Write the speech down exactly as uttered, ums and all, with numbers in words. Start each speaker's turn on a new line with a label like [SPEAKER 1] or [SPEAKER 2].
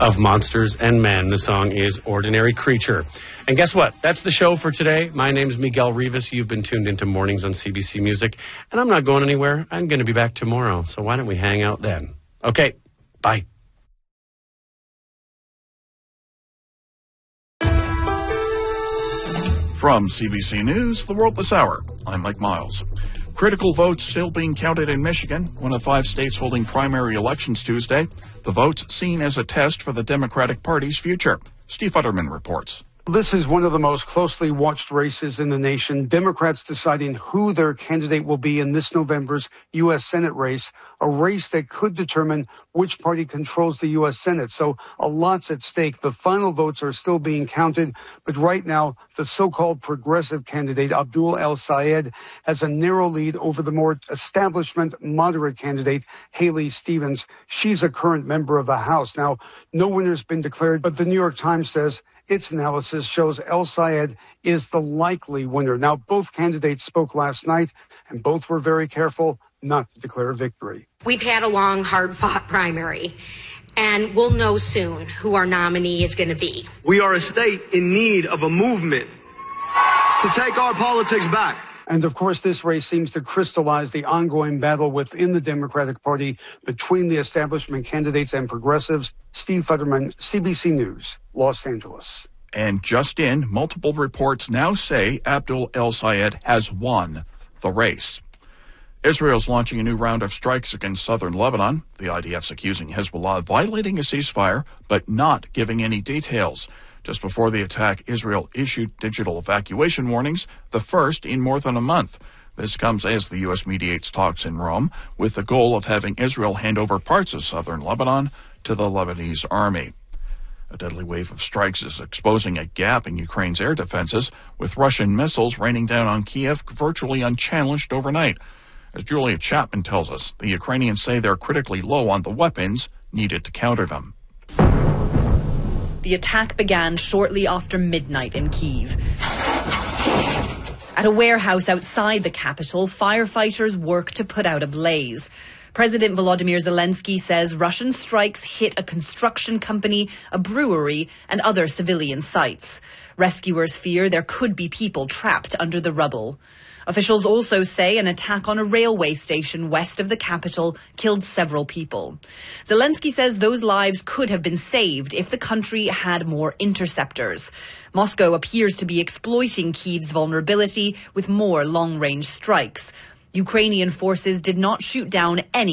[SPEAKER 1] of Monsters and Men. The song is Ordinary Creature. And guess what? That's the show for today. My name's Miguel Rivas. You've been tuned into Mornings on C B C Music. And I'm not going anywhere. I'm going to be back tomorrow. So why don't we hang out then? Okay, bye.
[SPEAKER 2] From C B C News, The World This Hour, I'm Mike Miles. Critical votes still being counted in Michigan, one of five states holding primary elections Tuesday. The votes seen as a test for the Democratic Party's future. Steve Futterman reports.
[SPEAKER 3] This is one of the most closely watched races in the nation. Democrats deciding who their candidate will be in this November's U S Senate race, a race that could determine which party controls the U S Senate. So a lot's at stake. The final votes are still being counted, but right now the so-called progressive candidate, Abdul El-Sayed, has a narrow lead over the more establishment moderate candidate, Haley Stevens. She's a current member of the House. Now, no winner's been declared, but the New York Times says its analysis shows El-Sayed is the likely winner. Now, both candidates spoke last night, and both were very careful not to declare a victory.
[SPEAKER 4] We've had a long, hard-fought primary, and we'll know soon who our nominee is going to be.
[SPEAKER 5] We are a state in need of a movement to take our politics back.
[SPEAKER 3] And of course, this race seems to crystallize the ongoing battle within the Democratic Party between the establishment candidates and progressives. Steve Futterman, C B C News, Los Angeles.
[SPEAKER 2] And just in, multiple reports now say Abdul El-Sayed has won the race. Israel's launching a new round of strikes against southern Lebanon. The I D F's accusing Hezbollah of violating a ceasefire, but not giving any details. Just before the attack, Israel issued digital evacuation warnings, the first in more than a month. This comes as the U S mediates talks in Rome, with the goal of having Israel hand over parts of southern Lebanon to the Lebanese army. A deadly wave of strikes is exposing a gap in Ukraine's air defenses, with Russian missiles raining down on Kiev virtually unchallenged overnight. As Julia Chapman tells us, the Ukrainians say they're critically low on the weapons needed to counter them.
[SPEAKER 6] The attack began shortly after midnight in Kyiv. At a warehouse outside the capital, firefighters work to put out a blaze. President Volodymyr Zelensky says Russian strikes hit a construction company, a brewery, and other civilian sites. Rescuers fear there could be people trapped under the rubble. Officials also say an attack on a railway station west of the capital killed several people. Zelensky says those lives could have been saved if the country had more interceptors. Moscow appears to be exploiting Kyiv's vulnerability with more long-range strikes. Ukrainian forces did not shoot down any